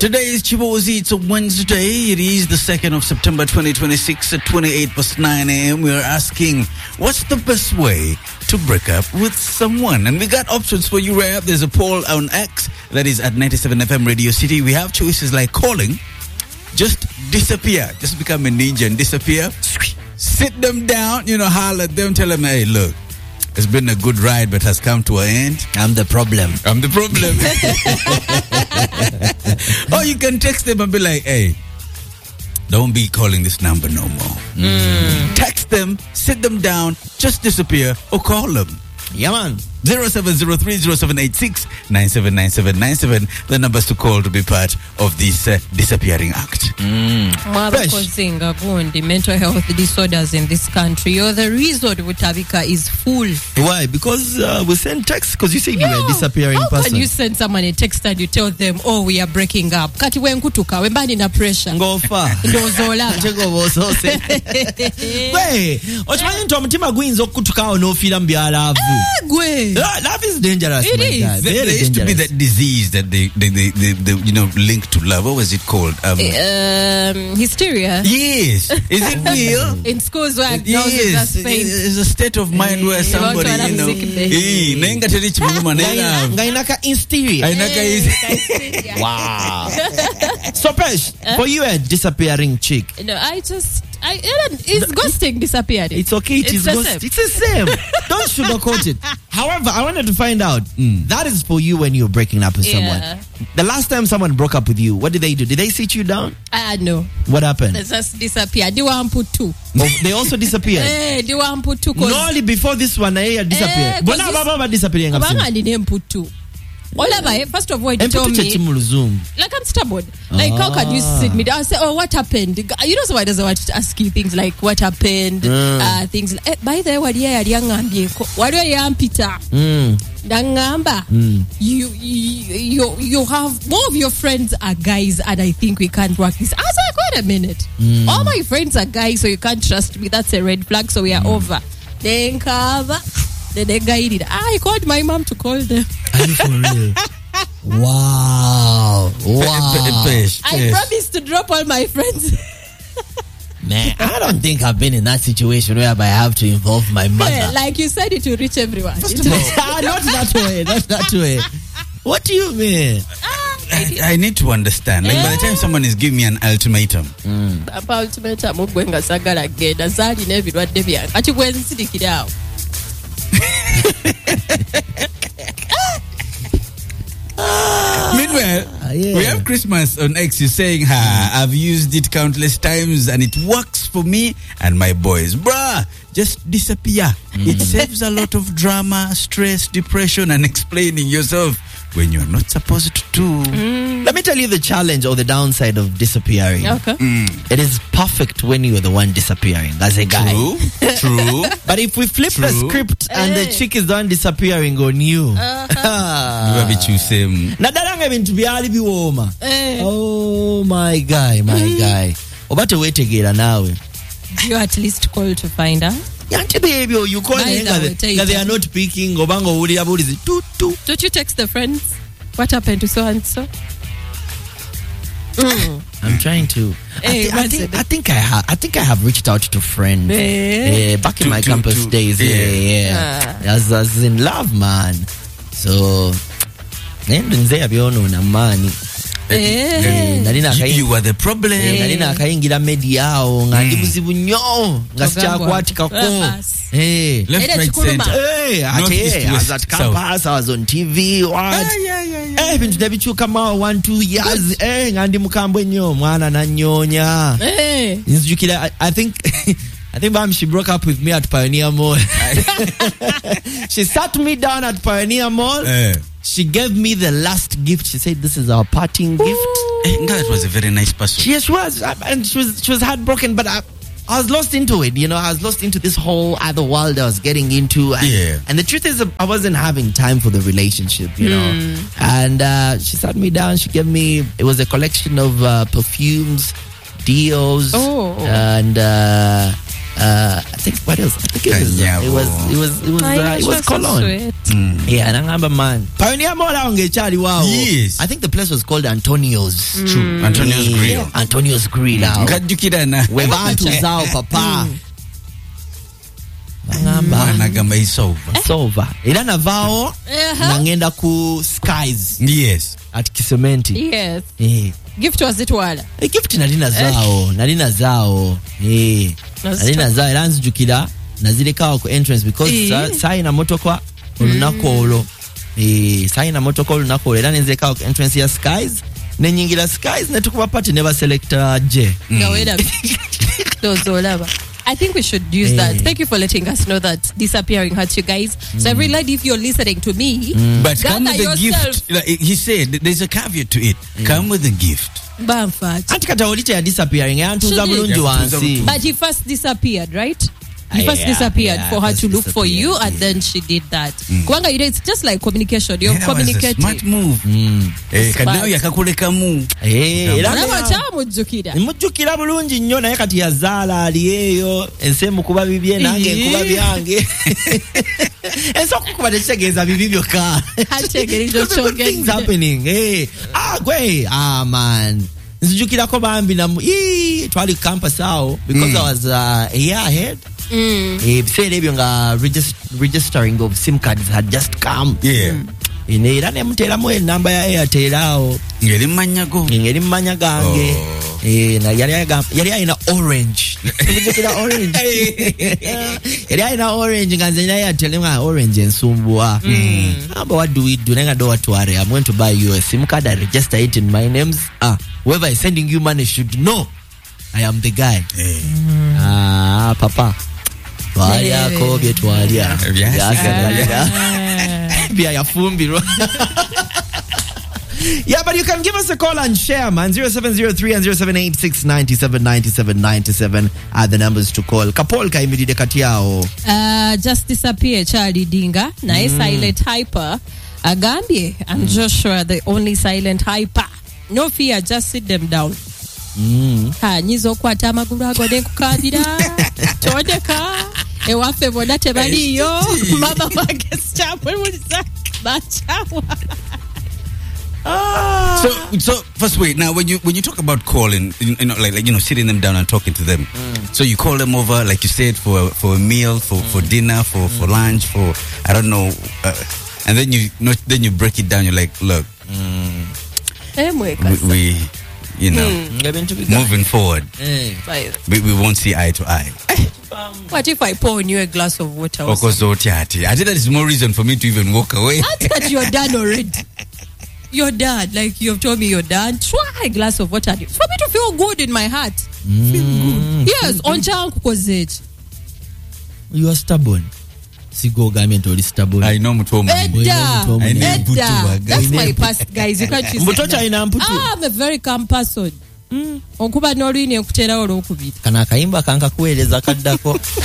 Today is Chibozi. It's a Wednesday. It is the 2nd of September 2026 at 28:09 a.m. We are asking, what's the best way to break up with someone? And we got options for you, Rab. There's a poll on X that is at 97 FM Radio City. We have choices like calling, just disappear, just become a ninja and disappear. Sit them down, holler at them, tell them, hey, look, it's been a good ride, but has come to an end. I'm the problem. Or you can text them and be like, hey, don't be calling this number no more. Text them, sit them down, just disappear, or call them. Yeah, man. 0703-0786-979797. The numbers to call to be part of this disappearing act. Causing the mental health disorders in this country. The resort Wutabika is full. Why? Because we send texts. Because you said you were a disappearing How person. can you send someone a text and you tell them, oh, we are breaking up? Kati wenkutuka, wembani na pressure. Go far. Ndozola. Wait. Ochimanyi nto omutima guyinza okutukawo n'ofiira mu byalavu. Gwe. Love is dangerous. It is. Guy. There used to be that disease that they link to love. What was it called? Hysteria. Yes. Is it real? In schools where girls Yes. just faint. It's a state of mind where somebody, Ngainaka hysteria. Wow. So, Pesh, for you a disappearing chick. No, it's ghosting disappearing. It's okay. It's the same. Don't sugarcoat it. However, I wanted to find out, that is for you when you're breaking up with someone. The last time someone broke up with you, what did they do? Did they sit you down? No. What happened? They just disappeared. They want put two. Oh, they also disappeared? They want put two. No, only before this one, they disappeared. Baba disappearing. Obama didn't put two. First of all, you told me, like I'm stubborn. Like, how can you sit me down and say, oh, what happened? You know, somebody doesn't want to ask you things like, what happened? Things like, by the way, what are you Peter? Dangamba, you have more of your friends are guys, and I think we can't work this. I was like, wait a minute. All my friends are guys, so you can't trust me. That's a red flag, so we are over. Then cover. Then they guided. I called my mom to call them. Are you for real? Wow. I promised to drop all my friends. Man, I don't think I've been in that situation whereby I have to involve my mother. Like you said, it will reach everyone. Not that way. What do you mean? I need to understand. Like, by the time someone is giving me an ultimatum. Ultimatum, Meanwhile, we have Christmas on X. You're saying, I've used it countless times and it works for me and my boys. Bruh, just disappear. It saves a lot of drama, stress, depression, and explaining yourself when you're not supposed to. Let me tell you the challenge or the downside of disappearing. Okay. It is perfect when you're the one disappearing as a guy. True. But if we flip the script and the chick is the one disappearing on you. Oh, my guy. Obate wetegera nawe. Do you at least call to find out? Baby, you call them that they are not picking. Don't you text the friends? What happened to so and so? I'm trying to. I think I have reached out to friends. Back in my campus days. As in love, man. So, you were the problem. Nalina akayingira mediao nga ndi buzibu nnyo nga sikyakwatikako left, right, center. I was at campus, I was on TV, bintu nebikyuka mawa 1-2 years nga ndi mukambwe nnyo mwana nanyonya nzijukira. I think mom, she broke up with me at Pioneer Mall. She sat me down at Pioneer Mall. She gave me the last gift. She said, "This is our parting gift." That was a very nice person. Yes, she was, and she was heartbroken. But I was lost into it. I was lost into this whole other world I was getting into. And the truth is, I wasn't having time for the relationship. And she sat me down. She gave me. It was a collection of perfumes, deos, and I think what else? I think it was Cologne. Yeah, nangamba man. Pioneer Mall ongechali wao. Yes. I think the place was called Antonio's. True. Antonio's Grill. Antonio's Grill. Kadukidana. Webantu zao papa. Mwana gamba isova. Ila navao nangenda ku Skies. Yes. At Kisementi. Yes. Gift was it wala? Gift nalina zao. Nalina zao. Ila nzijukira nazilekawo ku entrance because saina motoka olunako olo. Saina motoka olunako olo. Ila nzilekawo ku entrance ya Skies. Nenyingira Skies netukuba party neba selector J. Gaweda. Dozolaba. I think we should use that. Thank you for letting us know that disappearing hurts you guys. So every lady, if you're listening to me, but come with a gift. Like he said, there's a caveat to it. Come with a gift. But he first disappeared, right? He first disappeared for her to look for you, and then she did that. Kwanga, it's just like communication. You're communicating. Smart move. Kadao yakakuleka mu. Mujukira bulungi nnyo naye kati yazala aliyeyo ensemu kuba bibye nange kuba byange. Enso kuba tekitegeeza bibi byokka. Things happening. Man. Nzijukirako bambi twali campus awo because I was a year ahead. Said ebyo nga registering of SIM cards had just come. Era ne muteramu enamba ya Airtel awo. Ngeri mmanya gange. Na yali ayina orange. Yali ayina orange nga nze naye Airtel nga orange ensumbwa. What do we do? Nenga do watware. I'm going to buy you a SIM card. I register it in my names. Whoever is sending you money should know I am the guy. Papa. Twaliako bye twalya. Bia ya fumbi. Yeah, but you can give us a call and share, man. 0703 and 0786 97 are the numbers to call. Kapolka imidide katiao. Just disappear, Charlie Dinga. Na silent hyper. Agambie and Joshua, the only silent hyper. No fear, just sit them down. Nyizo kwata amagulu ago nekukabira. Todeka. Ewafe bona tebaliyo. Mama wake stapwe mulisa. Bachawa. So first wait, now when you talk about calling, like sitting them down and talking to them, so you call them over, like you said, for a meal, for dinner, for lunch, for I don't know, and then you break it down. You're like, look, we moving forward, we won't see eye to eye. What if I pour on you a glass of water? I think that is more reason for me to even walk away. I think that you're done already. You're done. Like you've told me you're done. Try a glass of water for me to feel good in my heart. Feel good. Yes, on changu kozet. You are stubborn. Sigo garment or stubborn. I know mutuo That's my past, guys. You can't choose. I'm a very calm person. Onkuba nolini okutera olokubita. Kana kayimba kanka kueleza kaddako.